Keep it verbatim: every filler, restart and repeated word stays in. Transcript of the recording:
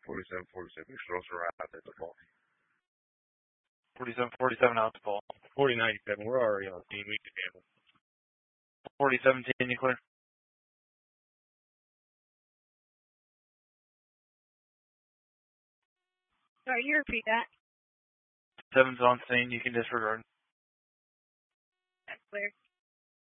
forty-seven forty-seven. Throws her out at the ball. forty-seven forty-seven out the ball. forty ninety-seven. We're already on team. We can handle. forty seventeen, you clear? Sorry, you repeat that. Seven's on scene. You can disregard. That's clear.